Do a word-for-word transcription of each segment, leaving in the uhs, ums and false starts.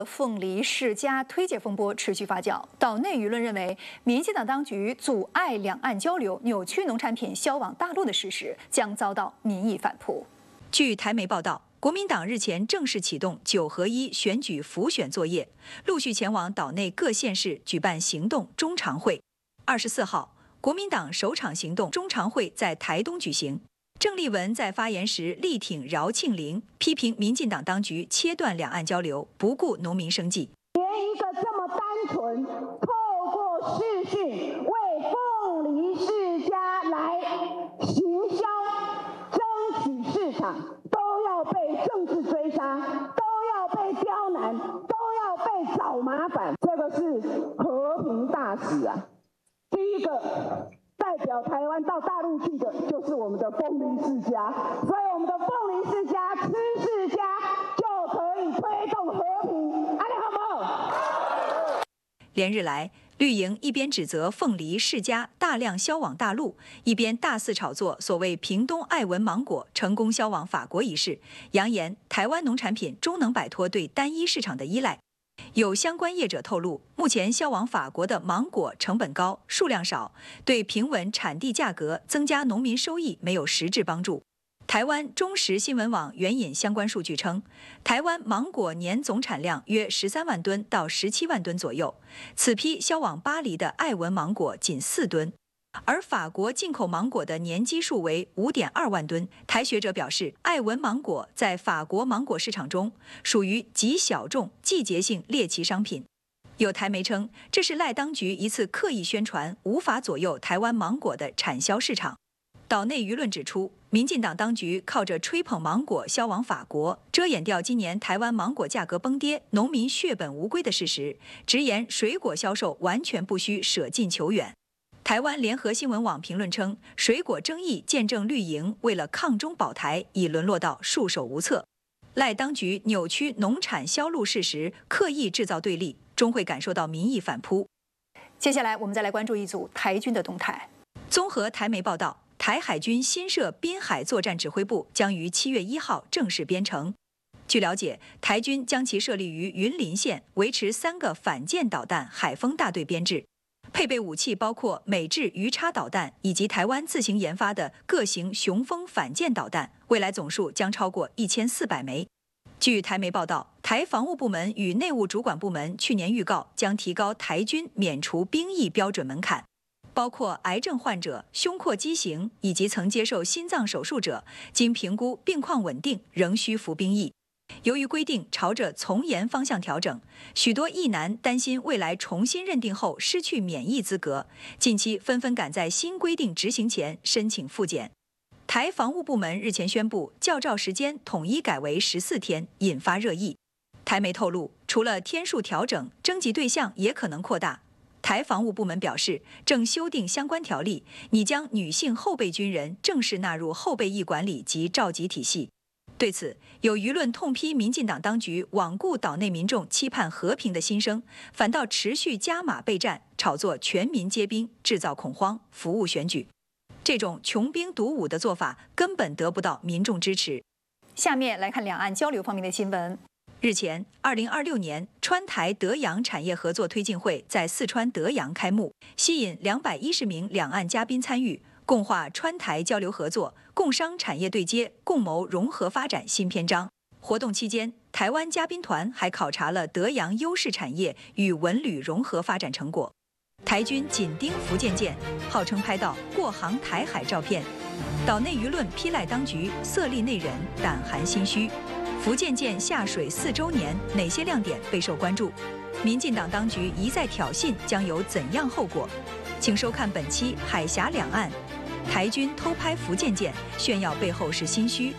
凤梨世家推介风波持续发酵，岛内舆论认为，民进党当局阻碍两岸交流、扭曲农产品销往大陆的事实将遭到民意反扑。 据台媒报道，国民党日前正式启动九合一选举辅选作业，陆续前往岛内各县市举办行动中常会。二十四号，国民党首场行动中常会在台东举行。 郑丽文在发言时力挺饶庆铃，批评民进党当局切断两岸交流，不顾农民生计。 连一个这么单纯，透过视讯为凤梨世家来行销、争取市场，都要被政治追杀，都要被刁难，都要被找麻烦，这个是和平大使啊！第一个。 代表台湾到大陆去的就是我们的凤梨世家，所以我们的凤梨世家、吃世家就可以推动和平，安利好不好？ 连日来，绿营一边指责凤梨世家大量销往大陆，一边大肆炒作所谓屏东爱文芒果成功销往法国一事，扬言台湾农产品终能摆脱对单一市场的依赖。 有相关业者透露，目前销往法国的芒果成本高、数量少，对平稳产地价格、增加农民收益没有实质帮助。台湾中时新闻网援引相关数据称，台湾芒果年总产量约十三万吨到十七万吨左右，此批销往巴黎的爱文芒果仅四吨。 而法国进口芒果的年基数为 五点二万吨。台学者表示，爱文芒果在法国芒果市场中属于极小众、季节性猎奇商品。有台媒称，这是赖当局一次刻意宣传，无法左右台湾芒果的产销市场。岛内舆论指出，民进党当局靠着吹捧芒果销往法国，遮掩掉今年台湾芒果价格崩跌、农民血本无归的事实，直言水果销售完全不需舍近求远。 台湾联合新闻网评论称，水果争议见证绿营为了抗中保台，已沦落到束手无策。赖当局扭曲农产销路事实，刻意制造对立，终会感受到民意反扑。 接下来，我们再来关注一组台军的动态。 综合台媒报道，台海军新设滨海作战指挥部将于七月一号正式编成。据了解，台军将其设立于云林县，维持三个反舰导弹海锋大队编制。 配备武器包括美制鱼叉导弹以及台湾自行研发的各型雄风反舰导弹，未来总数将超过一千四百枚。据台媒报道，台防务部门与内务主管部门去年预告将提高台军免除兵役标准门槛，包括癌症患者、胸廓畸形以及曾接受心脏手术者，经评估病况稳定，仍需服兵役。 由于规定朝着从严方向调整，许多役男担心未来重新认定后失去免疫资格，近期纷纷赶在新规定执行前申请复检。台防务部门日前宣布，教召时间统一改为十四天，引发热议。台媒透露，除了天数调整，征集对象也可能扩大。台防务部门表示，正修订相关条例，拟将女性后备军人正式纳入后备役管理及召集体系。 对此，有舆论痛批民进党当局罔顾岛内民众期盼和平的心声，反倒持续加码备战，炒作全民皆兵，制造恐慌，服务选举。这种穷兵黩武的做法根本得不到民众支持。 下面来看两岸交流方面的新闻。 日前，二零二六年川台德阳产业合作推进会在四川德阳开幕，吸引两百一十名两岸嘉宾参与。 共话川台交流合作，共商产业对接，共谋融合发展新篇章。活动期间，台湾嘉宾团还考察了德阳优势产业与文旅融合发展成果。台军紧盯福建舰，号称拍到过航台海照片。岛内舆论批赖当局色厉内荏，胆寒心虚。福建舰下水四周年，哪些亮点备受关注？民进党当局一再挑衅，将有怎样后果？请收看本期《海峡两岸》。 台军偷拍福建舰，炫耀背后是心虚。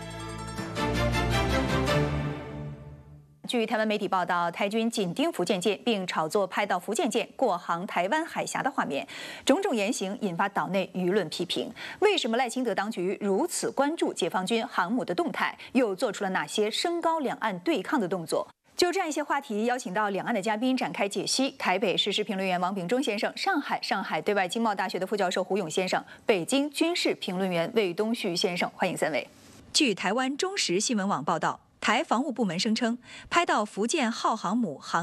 据台湾媒体报道，台军紧盯福建舰，并炒作拍到福建舰过航台湾海峡的画面，种种言行引发岛内舆论批评。为什么赖清德当局如此关注解放军航母的动态，又做出了哪些升高两岸对抗的动作？ 就这样一些话题，邀请到两岸的嘉宾展开解析。台北时事评论员王炳忠先生，上海上海对外经贸大学的副教授胡勇先生，北京军事评论员魏东旭先生，欢迎三位。 据台湾中时新闻网报道， 台防务部门声称，拍到福建号航母航